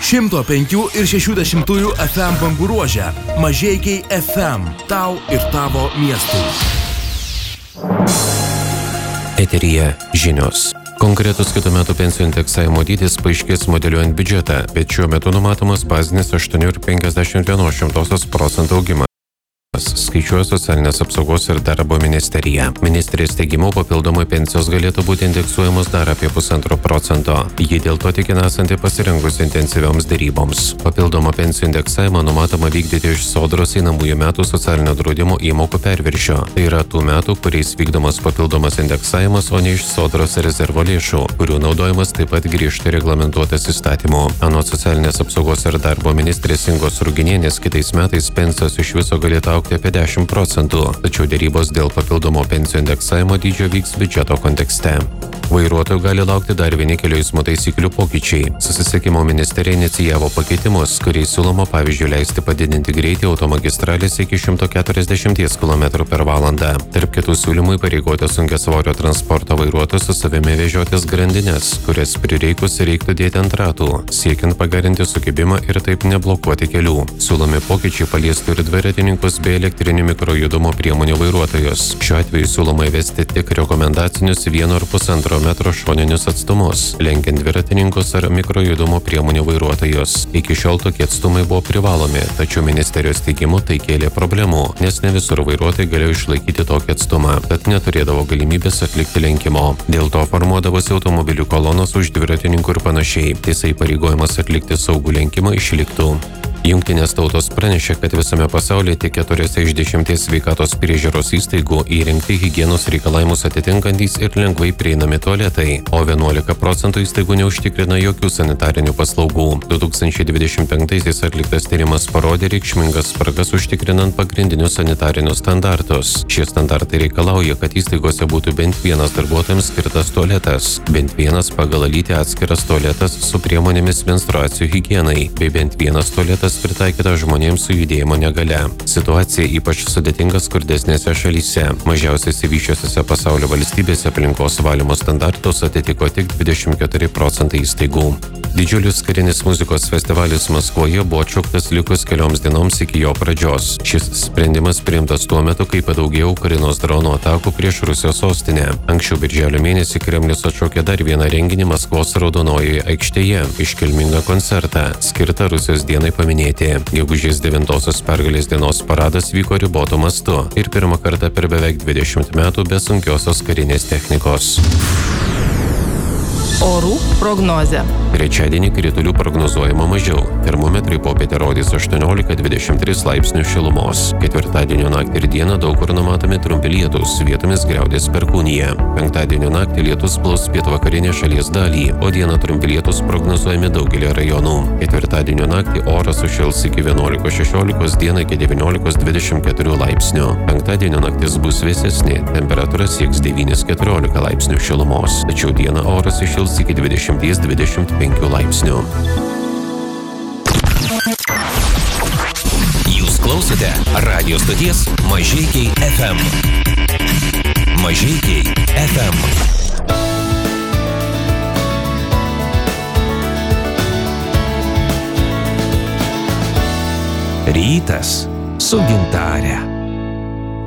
105,6 FM bangų ruože. Mažeikiai FM. Tau ir tavo miestui. Eteryje žinios. Konkretus kitų metų pensijų indeksavimo dydis paaiškės modeliuojant biudžetą, bet šiuo metu numatomas bazinis 8,51% augimas. Skaičiuoja Socialinės apsaugos ir darbo ministerija. Ministrės teigimu papildomai pensijos galėtų būti indeksuojamos dar apie 1,5%. Ji dėl to tikina esanti pasirengusi intensyvioms deryboms. Papildomą pensijų indeksavimą numatoma vykdyti iš Sodros einamųjų metų socialinio draudimo įmokų perviršio. Tai yra tų metų, kuriais vykdomas papildomas indeksavimas, o ne iš Sodros rezervo lėšų, kurių naudojimas taip pat griežtai reglamentuotas įstatymu. Anot Socialinės apsaugos ir darbo ministrės Ingos Ruginienės kitais metais pensijos iš viso galėtų augti apie 10%, tačiau dėrybos dėl papildomo pensijų indeksavimo dydžio vyks biudžeto kontekste. Vairuotojų gali laukti dar vieni kelių eismo taisyklių pokyčiai. Susisiekimo ministerija inicijavo pakeitimus, kuriais siūloma pavyzdžiui leisti padidinti greitį automagistralėse iki 140 km/h. Tarp kitų siūlymų įpareigoti sunkiasvorio transporto vairuotojus su savimi vežiotis grandines, kurias prireikus reiktų dėti ant ratų, siekiant pagerinti sukibimą ir taip neblokuoti kelių. Siūlomi pokyčiai paliestų ir dviratininkus bei elektrinių mikrojudumo priemonių vairuotojus. Šiuo atveju siūloma įvesti tik rekomendacinius 1,5 metro šoninius atstumus, lenkiant dviratininkus ar mikrojudumo priemonių vairuotojus. Iki šiol tokie atstumai buvo privalomi, tačiau ministerijos teigimu tai kėlė problemų, nes ne visur vairuotojai galėjo išlaikyti tokį atstumą, bet neturėdavo galimybės atlikti lenkimo. Dėl to formuodavosi automobilių kolonos už dviratininkų ir panašiai. Tiesa, įpareigojimas atlikti saugų lenkimą išliktų. Jungtinės tautos pranešė, kad visame pasaulyje tik 4 iš 10 sveikatos priežiūros įstaigų įrengti higienos reikalavimus atitinkantys ir lengvai prieinami tualetai, o 11% įstaigų neužtikrina jokių sanitarinių paslaugų. 2025-aisiais atliktas tyrimas parodė reikšmingas spragas užtikrinant pagrindinius sanitarinius standartus. Šie standartai reikalauja, kad įstaigose būtų bent vienas darbuotojams skirtas tualetas, bent vienas pagal lytį atskiras tualetas su priemonėmis menstruacijų higienai, bei bent vienas tualetas pritaikyta žmonėms su judėjimo negalia. Situacija ypač sudėtinga skurdesnėse šalyse. Mažiausiai išsivysčiusiose pasaulio valstybėse aplinkos valymo standartus atitiko tik 24% įstaigų. Didžiulis karinis muzikos festivalis Maskvoje buvo atšauktas likus kelioms dienoms iki jo pradžios. Šis sprendimas priimtas tuo metu, kai padaugėjo Ukrainos dronų atakų prieš Rusijos sostinę. Anksčiau birželio mėnesį Kremlius atšaukė dar vieną renginį Maskvos Raudonojoje aikštėje - iškilmingą koncertą, skirtą Rusijos dienai paminėti. Gegužės 9-osios pergalės dienos paradas vyko ribotu mastu ir pirmą kartą per beveik 20 metų be sunkiosios karinės technikos. Orų prognozė. Trečiadienį kritulių prognozuojama mažiau. Termometrai popietę rodys 18-23 laipsnių šilumos. Ketvirtadienio naktį ir dieną daug kur numatomi trumpi lietūs, vietomis griaudės perkūnija. Penktadienio naktį lietus plaus pietvakarinę šalies dalį, o dieną trumpi lietūs prognozuojami daugelį rajonų. Ketvirtadienio naktį oras sušils iki 11-16, dieną iki 19-24 laipsnių. Penktadienio naktis bus vėsesnė, temperatūra sieks 9-14 laipsnių šilumos, tačiau dieną oras iššils iki 20-25 laipsnių. Jūs klausote radio stoties Mažeikiai FM. Mažeikiai FM. Rytas su Gintare.